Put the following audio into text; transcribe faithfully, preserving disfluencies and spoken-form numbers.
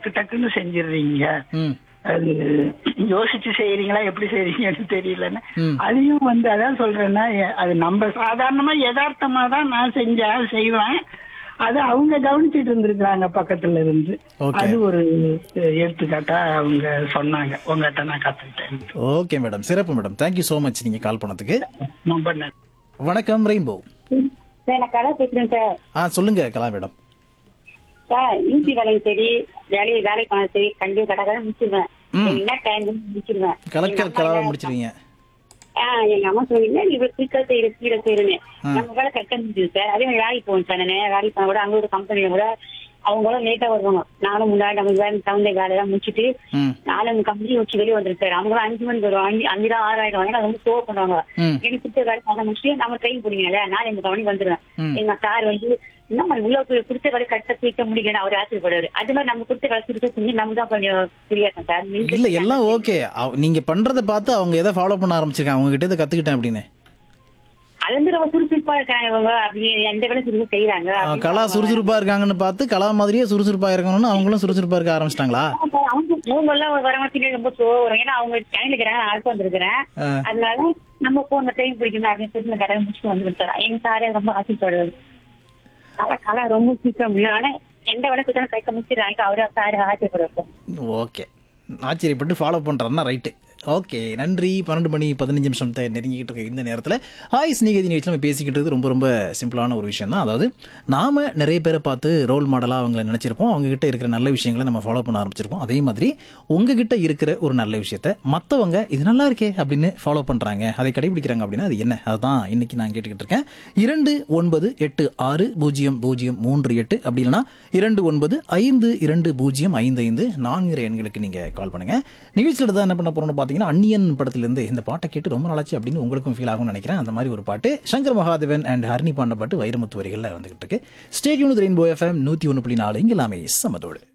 டக்கு டக்குன்னு செஞ்சிடுறீங்க. ம் அது யோசிச்சு செய்யறீங்களா எப்படி செய்யறீங்கன்னு தெரியலன்னு. ம் அதையும் வந்து அதான் சொல்றேன்னா, எ- அது நம்ம சாதாரணமா யதார்த்தமா தான் நான் செஞ்சேன் செய்வேன். அது அவங்க கவனிச்சிட்டு இருந்திருக்காங்க பக்கத்துல இருந்து. ஓகே அது ஒரு அஹ், எடுத்துக்காட்டா அவங்க சொன்னாங்க, உங்ககிட்ட நான் கத்துக்கிட்டேன். ஓகே மேடம், சிறப்பு மேடம். தேங்க்யூ ஸோ மச் நீங்கள் கால் பண்ணதுக்கு. ரொம்ப நன்றி. வணக்கம் ரெயின்போ. சார் நான் கடை பேசுறேன் சார். ஆ சொல்லுங்க கலா மேடம். சார் ஈசி வேலையும் சரி, வேலையை வேலை பண்ண சரி, கண்டிப்பா கடை கடை முடிச்சிருவேன். ம். என்ன டைம் முடிச்சிருவேன். கலக்கல் கலாவை முடிச்சிருவீங்க. ஆஹ் எங்க அம்மா சொன்னீங்க நீ இவ்வளவு சீக்கிரம் செய்யற சீக்கிரம் செய்யறேன்னு. ஆ. நம்ம வேலை கரெக்டா முடிஞ்சுது சார். அதே மாதிரி வேலைக்கு போவோம் சார். நான் வேலைக்கு போனா கூட அங்க ஒரு கம்பெனில கூட அவங்க கூட லேட்டா வருவாங்க. நானும் முன்னாடி நம்ம வேலை தகுந்த வேலையெல்லாம் முடிச்சுட்டு ம் நாலு கம்பெனி வச்சு வெளியே வந்துருக்கு சார். அவங்க அஞ்சு மணிக்கு வருவாங்க, அஞ்சு அஞ்சு தான் ஆறாயிரம் வாங்க ரொம்ப ஸ்டோ பண்ணுவாங்க. ம் எனக்கு பிடிச்ச வேலை பண்ண முடிச்சுட்டு நம்ம ட்ரெயின் போனீங்கல்ல, நான் எங்க கம்பெனி வந்துருவேன். ம் எங்க சார் வந்து என்ன மாதிரி உள்ள போய் பிடிச்ச வேலை கரெக்டா தீர்க்க முடியல அவர் ஆசைப்படுவாரு. அது மாதிரி நம்ம பிடிச்ச வேலை திருத்த செஞ்சு நம்ம தான் கொஞ்சம் ஃப்ரீயா இருக்கோம் சார். நீங்க- இல்ல எல்லாம் ஓகே. நீங்க பண்றதை பார்த்து அவங்க எதை ஃபாலோ பண்ண ஆரம்பிச்சிருக்காங்க, அவங்க கிட்ட இதை கத்துக்கிட்டேன் அப்படின்னு. அது வந்து ரொம்ப சுறுசுறுப்பா இருக்காங்க இவங்க அப்படி எந்த வேலை சுறுசுறுப்பு செய்யறாங்க. ஆ, கலா சுறுசுறுப்பா இருக்காங்கன்னு பார்த்து கலா மாதிரியே சுறுசுறுப்பா இருக்கணும்னு அவங்களும் சுறுசுறுப்பா இருக்க ஆரம்பிச்சிட்டாங்களா? அவங்க இவங்க எல்லாம் வரவங்க ரொம்ப சோ வரும். ஏன்னா அவங்க டைம்ல இருக்கிறாங்க, நான் அடுத்து வந்திருக்கிறேன். ஆ, அதனால நம்ம போன டைம் பிடிக்கணும் அப்படின்னு சொல்லி நான் கடை முடிச்சுட்டு வந்துருக்கேன் சார். எங்க சாரே ரொம்ப ஆசைப்படுவாரு. கலை கலை ரொம்ப சீக்கிரம் முடியும். ஆனா எந்த வேலை கொடுத்தாலும் கைக்க முடிச்சிடறாங்க. அவரே சாரு ஆசைப்படுவார். ஓகே. ஆச்சரியப்பட்டு ஃபாலோ பண்றதுனா ரைட்டு. ஓகே, நன்றி. பன்னெண்டு மணி பதினஞ்சு நிமிஷம் நெருங்கிட்டு இருக்க இந்த நேரத்தில் ஹாய் ஸ்நேகிதி நிகழ்ச்சியில் நம்ம பேசிக்கிட்டு ரொம்ப ரொம்ப சிம்பிளான ஒரு விஷயம் தான். அதாவது நாம் நிறைய பேரை பார்த்து ரோல் மாடலாக அவங்கள நினச்சிருப்போம், அவங்ககிட்ட இருக்கிற நல்ல விஷயங்களை நம்ம ஃபாலோ பண்ண ஆரம்பிச்சிருப்போம். அதே மாதிரி உங்ககிட்ட இருக்கிற ஒரு நல்ல விஷயத்த மற்றவங்க இது நல்லா இருக்கே அப்படின்னு ஃபாலோ பண்ணுறாங்க, அதை கடைபிடிக்கிறாங்க அப்படின்னா அது என்ன, அதுதான் இன்னைக்கு நான் கேட்டுக்கிட்டு இருக்கேன். இரண்டு ஒன்பது எட்டு ஆறு பூஜ்ஜியம் பூஜ்ஜியம் மூன்று எட்டு அப்படி இல்லைனா இரண்டு ஒன்பது ஐந்து இரண்டு பூஜ்ஜியம் ஐந்து ஐந்து நான்கிற எண்களுக்கு நீங்கள் கால் பண்ணுங்கள். நிகழ்ச்சியில் தான் என்ன பண்ண போகிறோம்னு பார்த்தீங்கன்னா, அந்நியன் படத்திலிருந்து இந்த பாட்டை கேட்டு ரொம்ப நாளாச்சு அப்படின்னு உங்களுக்கும் ஃபீல் ஆகும்னு நினைக்கிறேன். அந்த மாதிரி ஒரு பாட்டு சங்கர் மகாதேவன் அண்ட் ஹரிணி பாண்ட பாட்டு வைரமுத்து வரிகளில் வந்துகிட்டு இருக்கு. ஸ்டேடியம் ரெயின்போ எஃப்எம் நூற்றி ஒன்று புள்ளி நாலு இங்கே எல்லாமே சமதோடு.